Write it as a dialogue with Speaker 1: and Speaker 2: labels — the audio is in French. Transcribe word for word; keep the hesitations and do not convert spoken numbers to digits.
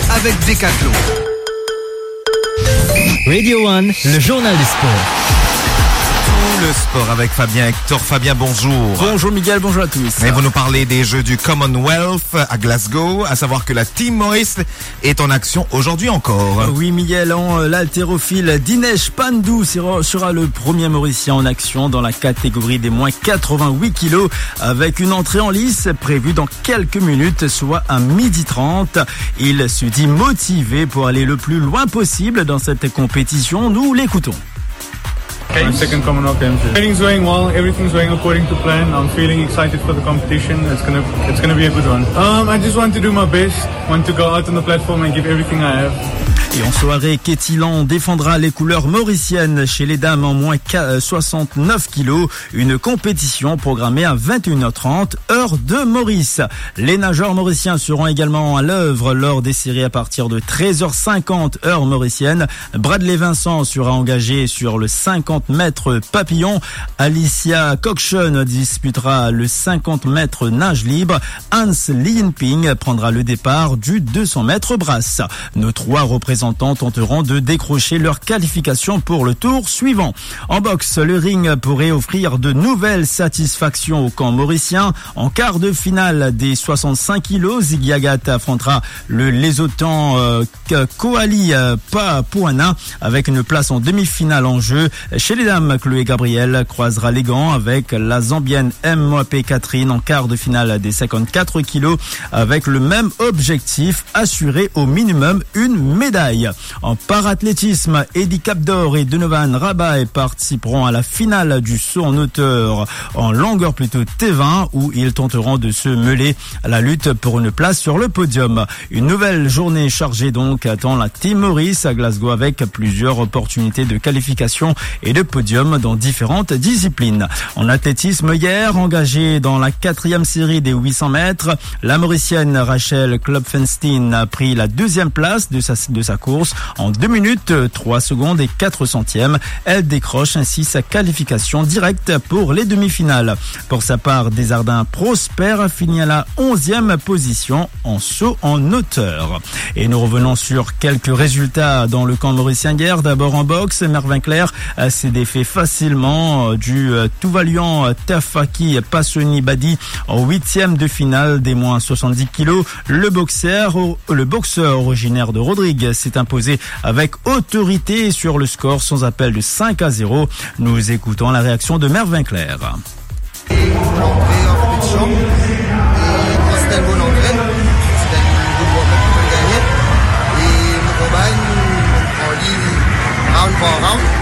Speaker 1: avec Decathlon.
Speaker 2: Radio One, le journal des sports.
Speaker 3: Le sport avec Fabien Hector. Fabien, bonjour.
Speaker 4: Bonjour Miguel, bonjour à tous.
Speaker 3: Et vous nous parlez des Jeux du Commonwealth à Glasgow, à savoir que la Team Maurice est en action aujourd'hui encore.
Speaker 4: Oui Miguel, l'haltérophile Dinesh Pandou sera le premier Mauricien en action dans la catégorie des moins quatre-vingt-huit kilos avec une entrée en lice prévue dans quelques minutes, soit à midi trente. Il se dit motivé pour aller le plus loin possible dans cette compétition. Nous l'écoutons.
Speaker 5: My second Commonwealth Games. Training's going well. Everything's going according to plan. I'm feeling excited for the competition. It's gonna, it's gonna be a good one. Um, I just want to do my best. Want to go out on the platform and give everything I have.
Speaker 4: Et en soirée, Kétilan défendra les couleurs mauriciennes chez les dames en moins soixante-neuf kilos. Une compétition programmée à vingt et une heures trente, heure de Maurice. Les nageurs mauriciens seront également à l'œuvre lors des séries à partir de treize heures cinquante, heure mauricienne. Bradley Vincent sera engagé sur le cinquante mètres papillon. Alicia Cockshun disputera le cinquante mètres nage libre. Hans Lienping prendra le départ du deux cents mètres brasse. Nos trois représentants tenteront de décrocher leur qualification pour le tour suivant. En boxe, le ring pourrait offrir de nouvelles satisfactions au camp mauricien. En quart de finale des soixante-cinq kilos, Ziggy Agat affrontera le Lesothan euh, Koali euh, Papuana avec une place en demi-finale en jeu. Chez les dames, Chloé Gabriel croisera les gants avec la Zambienne M. Moapé Catherine en quart de finale des cinquante-quatre kilos avec le même objectif, assurer au minimum une médaille. En parathlétisme, Eddie Capdor et Donovan Rabai participeront à la finale du saut en hauteur en longueur plutôt T vingt où ils tenteront de se mêler à la lutte pour une place sur le podium. Une nouvelle journée chargée donc attend la Team Maurice à Glasgow avec plusieurs opportunités de qualification et de podium dans différentes disciplines. En athlétisme hier, engagée dans la quatrième série des huit cents mètres, la Mauricienne Rachel Klopfenstein a pris la deuxième place de sa, de sa course en deux minutes, trois secondes et quatre centièmes. Elle décroche ainsi sa qualification directe pour les demi-finales. Pour sa part, Desjardins Prosper finit à la onzième position en saut en hauteur. Et nous revenons sur quelques résultats dans le camp mauricien hier. D'abord en boxe, Mervyn Claire s'est défait facilement du Tuvaluan Tafaki Passoni Badi en huitième de finale des moins soixante-dix kilos. Le boxeur, le boxeur originaire de Rodrigue s'est imposé avec autorité sur le score sans appel de cinq à zéro. Nous écoutons la réaction de Mervyn Claire.
Speaker 6: L'entrée en compétition, et moi c'était une bonne entrée, c'était une bonne voie pour gagner. Et mon combat, on prend ligne round par round.